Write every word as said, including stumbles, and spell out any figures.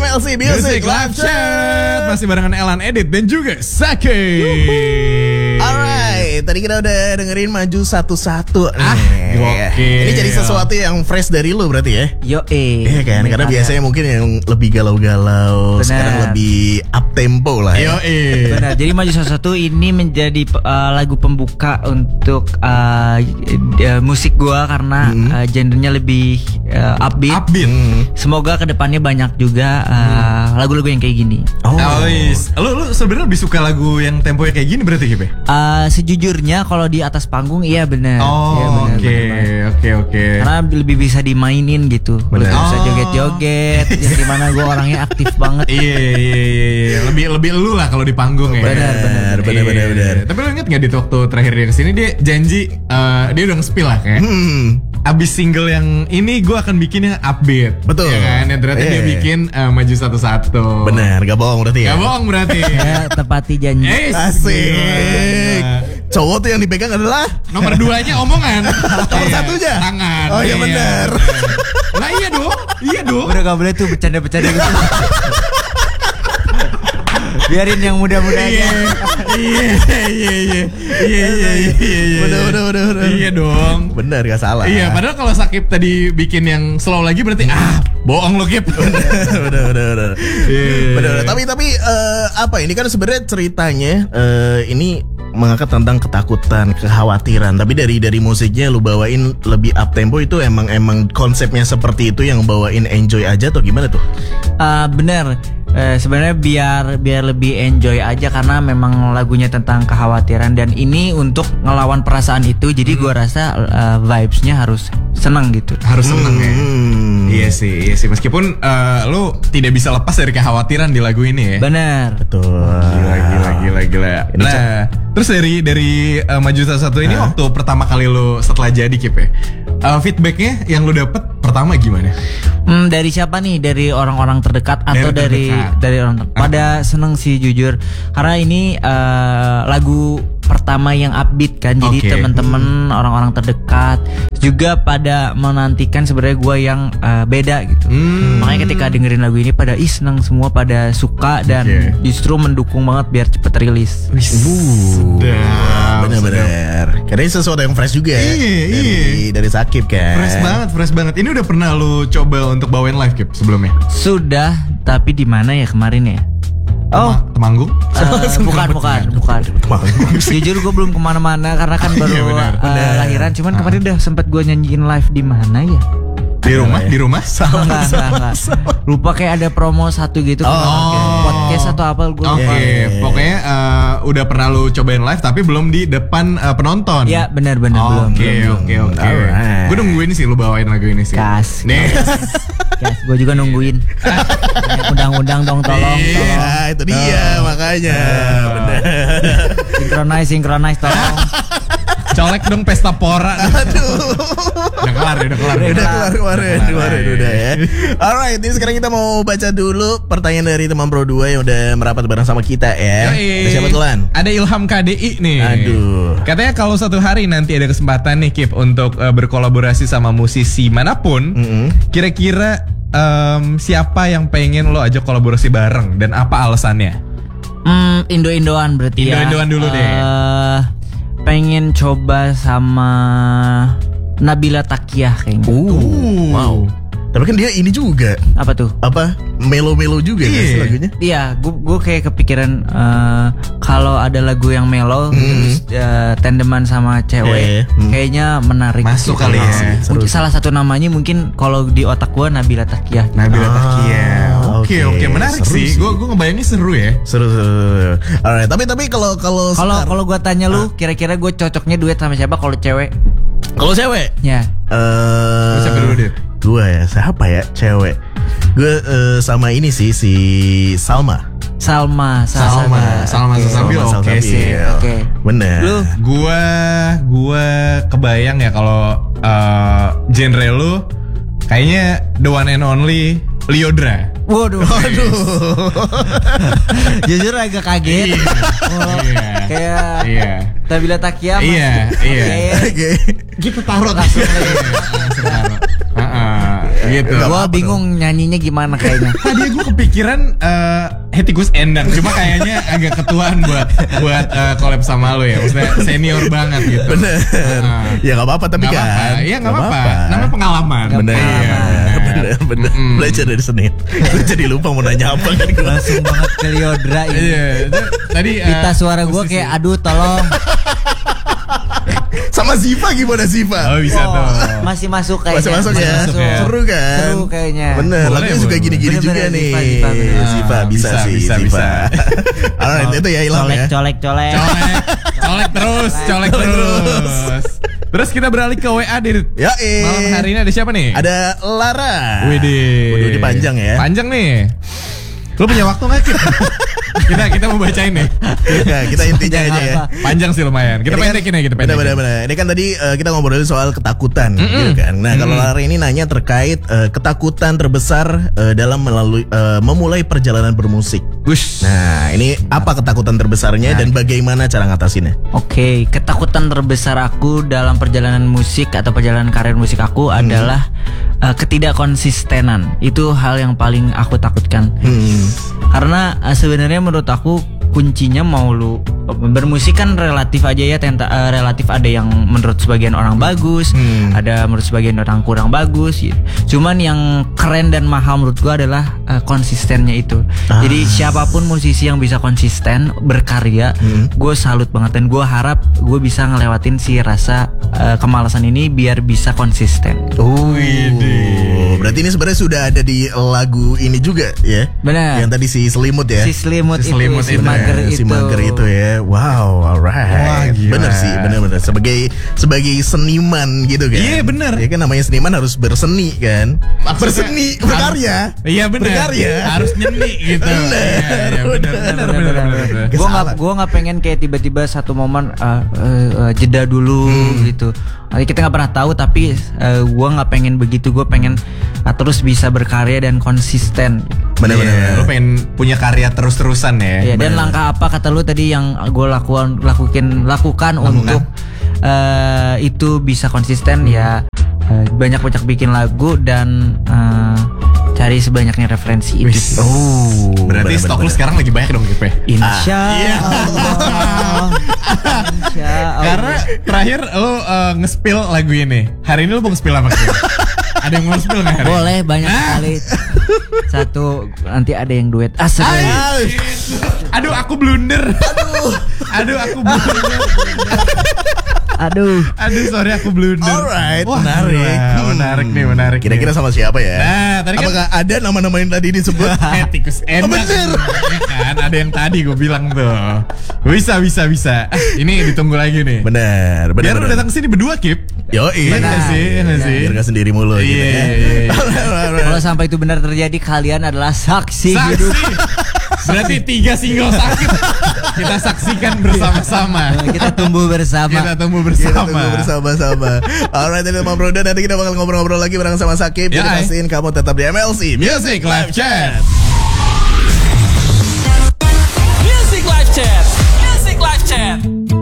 M L C Music Live Chat. Masih barengan Elan Edit dan juga Sake. Alright, tadi kita udah dengerin Maju Satu-Satu. Ah, gokil. Ini jadi sesuatu yang fresh dari lu berarti ya? Yo eh. Iya kan, karena ada. biasanya mungkin yang lebih galau-galau, Benar. sekarang lebih up tempo lah ya. Yo eh. Benar. Jadi Maju Satu-Satu ini menjadi uh, lagu pembuka untuk uh, uh, musik gua karena Hmm. uh, genrenya lebih uh, upbeat. Upbeat. Hmm. Semoga kedepannya banyak juga uh, Hmm. lagu-lagu yang kayak gini. Oh, Oh, yes. Lu lu sebenarnya lebih suka lagu yang temponya kayak gini berarti Kipe? Uh, sejujurnya kalau di atas panggung iya benar. Oh, Iya, benar, oke, benar, benar. oke, oke. Karena lebih bisa dimainin gitu. Benar. Lebih bisa Oh. joget-joget. Yang dimana gue orangnya aktif banget. Iya, iya, iya, iya. Lebih lebih lu lah kalau di panggung ya. Benar, benar, benar, Iya. benar, benar. Tapi lu inget gak di waktu terakhir dia kesini dia janji uh, dia udah nge-spill lah kayak. Hmm. Abis single yang ini gue akan bikin yang upbeat. Betul. Ya kan? Yang ternyata dia Eh. bikin uh, Maju Satu-Satu. Benar, gak bohong berarti ya? Gak bohong berarti. Ya, tepati janji. Eh, Asik. gila. Cowok tuh yang dipegang adalah Nomor duanya omongan. Nomor Iya, satunya? tangan. Oh, iya benar. Lah iya dong. Iya dong. Udah gak boleh tuh bercanda-bercanda gitu. Biarin yang muda-muda aja. Iya, iya, iya, iya, iya, iya, iya, iya. Bener, bener, bener, bener. Iya dong. benar, gak salah. Iya, padahal kalau Sakip tadi bikin yang slow lagi berarti ah bohong lo Kip. bener, bener, bener. Iya. Bener, bener. Tapi tapi eh, apa ini kan sebenarnya ceritanya eh, ini mengangkat tentang ketakutan, kekhawatiran. Tapi dari dari musiknya lu bawain lebih up tempo itu emang emang konsepnya seperti itu yang bawain enjoy aja atau gimana tuh? Uh, bener. Eh, sebenarnya biar biar lebih enjoy aja karena memang lagunya tentang kekhawatiran dan ini untuk ngelawan perasaan itu. Jadi gua rasa uh, vibes-nya harus senang gitu. Harus seneng ya. Hmm. Iya sih, iya sih. Meskipun eh, lu tidak bisa lepas dari kekhawatiran di lagu ini ya. Bener. Betul. Gila, gila, gila, gila. Ini Nah, terus dari dari uh, Maju Satu-Satu ini Hah? waktu pertama kali lu setelah jadi Kip ya, uh, feedbacknya yang lu dapet pertama gimana? Hmm, dari siapa nih? Dari orang-orang terdekat atau Dari dari terdekat. dari orang ter- pada seneng sih jujur karena ini eh, lagu pertama yang upbeat kan. Jadi Oke. teman-teman orang-orang terdekat juga pada menantikan sebenarnya gue yang eh, beda gitu. Hmm. Makanya ketika dengerin lagu ini pada ih seneng semua pada suka dan Oke. justru mendukung banget biar cepet rilis. Wih, sedap, Bener-bener. Karena ini sesuatu yang fresh juga ya. Iya, dari, iya. dari Sakip kan. Fresh banget, fresh banget. Ini udah pernah lu coba untuk bawain live Kip sebelumnya? Sudah, tapi di mana ya kemarin ya? Oh, Tema- Temanggung? eh, bukan, bukan, bukan. Jujur gue belum kemana-mana karena kan baru Iya, benar, eh, benar. lahiran. Cuman kemarin udah sempet gue nyanyiin live di mana ya? Di rumah, di rumah? Oh, enggak, enggak, enggak. Lupa kayak ada promo satu gitu. Oh, Kayak podcast atau apa gue Oke, lupa. pokoknya eh, udah pernah lu cobain live tapi belum di depan eh, penonton. Ya benar-benar belum. Oke, belum, oke, oke. Alright. Gue nungguin sih lu bawain lagu ini sih. Kas. Nih. Ya, gue juga nungguin. Undang-undang dong, tolong, tolong. Iya, itu dia makanya. Bener. Synchronize, synchronize, tolong. Colek dong pesta pora. Aduh. Udah kelar, udah kelar. Udah keluar kemarin, Kelar, kemarin iya. udah ya. Alright, ini sekarang kita mau baca dulu pertanyaan dari teman Bro dua yang udah merapat bareng sama kita ya. Yoi. Ada siapa duluan? Ada Ilham K D I nih. Aduh. Katanya kalau suatu hari nanti ada kesempatan nih Kip untuk uh, berkolaborasi sama musisi manapun, Mm-mm. kira-kira um, siapa yang pengen lo ajak kolaborasi bareng dan apa alasannya? Hmm, Indo-Indoan berarti ya. Indo-Indoan dulu deh. Eh, pengen coba sama Nabila Takiah kayaknya. Uh, wow. Tapi kan dia ini juga Apa tuh? apa melo-melo juga nggak sih Iya. lagunya? Iya, gue kayak kepikiran eh, kalau ada lagu yang mellow terus eh, tandeman sama Eh, cewek, hmm. kayaknya menarik. Masuk gitu. kali ya. Mungkin Seru. salah satu namanya mungkin kalau di otak gue Nabila Takiah. Nabila Ah, Takiah. Oke, oke. oke, menarik Seru sih. sih. Gue gue ngebayangin seru ya. Seru, seru, seru. Alright, tapi tapi kalau kalau Kalau sekarang- kalau gue tanya lu, kira-kira gue cocoknya duet sama siapa kalau cewek? kalau cewek Ya. eh Lu siapa dulu, Dir? Gua ya, siapa ya cewek? Gue eh, sama ini sih si Salma. Salma, Salma, Salma Oke. Sasabil, Salma oke Sasabil. sih. Oke. Bener. Lu? Gua gua kebayang ya kalau uh, genre lu kayaknya the one and only Liodra. Waduh. Aduh. Jujur agak kaget. Oh, Iya. kayak Iya. Nabila Takiah. Iya, Mas. iya. Oke. Oke. Gitu taruh Langsung aja. Langsung taruh. Heeh. Gitu. Nggak Gua apa-apa bingung nyanyinya gimana kayaknya. Tadi gue kepikiran uh, Hetikus Endang, cuma kayaknya agak ketuaan buat buat uh, collab sama lo ya, maksudnya senior banget gitu. Bener. Uh, Ya nggak apa-apa tapi Nggak kan. apa-apa. Iya nggak apa-apa. Namanya pengalaman. Bener. Iya, Bener. Bener. Mm-mm. Belajar dari Senin. Gue jadi lupa mau nanya apa kan gue. Langsung banget ke Liodra ini. Iya. itu- Tadi uh, Pita suara gue musisi. kayak aduh tolong. Sama Ziva gimana Ziva? Oh bisa Oh, tuh. masih masuk kayaknya. Masih masuk ya? masuk ya. Seru kan? Seru kayaknya. Bener, Boleh, lagunya boleh, juga boleh. gini-gini juga Bener-bener, nih. Ziva, Ziva, bener. Ziva Ah, bisa, bisa, sih, bisa, Ziva. bisa. Alright, itu ya hilang Colek, ya. colek, colek. Colek, colek terus, colek terus. Terus kita beralih ke W A Dit. Ya, eh. Malam hari ini ada siapa nih? Ada Lara. Widih. Waduh, ini panjang ya. Panjang nih. Lu punya waktu nggak Kip? kita kita mau bacain nih. Ya, kita intinya aja ya. Panjang sih lumayan. Kita Ini kan- pendekin ya, kita pendekin. Benar, benar, benar. Ini kan tadi uh, kita ngobrolin soal ketakutan, gitu kan. Nah, kalau Lara ini nanya terkait uh, ketakutan terbesar uh, dalam melalui uh, memulai perjalanan bermusik. Wush. Nah, ini apa ketakutan terbesarnya dan bagaimana cara ngatasinnya? Oke, ketakutan terbesar aku dalam perjalanan musik atau perjalanan karir musik aku adalah uh, ketidakkonsistenan. Itu hal yang paling aku takutkan. Hmm. Karena uh, sebenarnya menurut aku kuncinya mau lu bermusik kan relatif aja ya, tenta, uh, relatif ada yang menurut sebagian orang bagus, Hmm. ada menurut sebagian orang kurang bagus gitu. Cuman yang keren dan mahal menurut gua adalah uh, konsistennya itu. Ah. Jadi siapapun musisi yang bisa konsisten berkarya, Hmm. gue salut banget dan gue harap gue bisa ngelewatin si rasa uh, kemalasan ini biar bisa konsisten. Oh, berarti ini sebenarnya sudah ada di lagu ini juga ya? Benar. Yang tadi si selimut ya? Si selimut, Si selimut itu, si itu ya, mager Ya, itu. si mager itu ya. Wow, Wah, alright. gila. Bener sih, bener-bener sebagai sebagai seniman gitu kan. Iya, bener. Ya kan namanya seniman harus berseni kan. Maksudnya berseni, berkarya. Iya benar. Berkarya. Harus nyeni gitu. Bener, Iya, iya, bener, bener, bener, bener, bener. Gue nggak Salah. gue nggak pengen kayak tiba-tiba satu momen uh, uh, uh, jeda dulu gitu. Uh, kita nggak pernah tahu tapi uh, gue nggak pengen begitu. Gue pengen uh, terus bisa berkarya dan konsisten. Bener-bener. Iya, lu pengen punya karya terus-terusan ya. Ya, dan bener. langkah apa kata lu tadi yang gue lakukan lakukan lakukan untuk uh, itu bisa konsisten ya, uh, banyak-banyak bikin lagu dan uh, cari sebanyaknya referensi itu. sih. Oh, Berarti bener, stok bener, lu sekarang lagi banyak dong Kip ya? Insya iya. Allah. Insya Allah. Karena terakhir lu uh, nge-spill lagu ini. Hari ini lu mau nge-spill apa Kip? Ada yang mau nge-spill nggak hari ini? boleh banyak sekali. Satu nanti ada yang duet. Asal. Ah, Aduh aku blunder. Aduh. Aduh aku blunder. Aduh. Aduh sorry aku blunder. Alright, Wah, menarik. gila, Hmm. menarik nih, menarik. Kira-kira sama siapa ya? Nah, tadi kan- Apakah ada nama-nama yang tadi disebut? Eh, tikus enak. Oh, bener. Ya kan, ada yang tadi gue bilang tuh. Bisa, bisa, bisa. Ah, ini ditunggu lagi nih. Bener, bener. Biar lu bener. datang ke sini berdua, Kip. Yo, Iya nggak sih, iya nggak sih. Biar gak sendiri mulu gitu Iya, ya. iya, iya. Alright, alright, alright. Kalau sampai itu benar terjadi, kalian adalah saksi, hidup. Saksi. Berarti tiga single sakit. Kita saksikan bersama-sama. Kita tumbuh bersama. Kita tumbuh Kita bersama. tunggu bersama-sama. Alright, ini sama Bro Dan. Nanti kita bakal ngobrol-ngobrol lagi bareng sama Sakib. Ya, Jadi ay. pastiin kamu tetap di M L C Music Live Chat.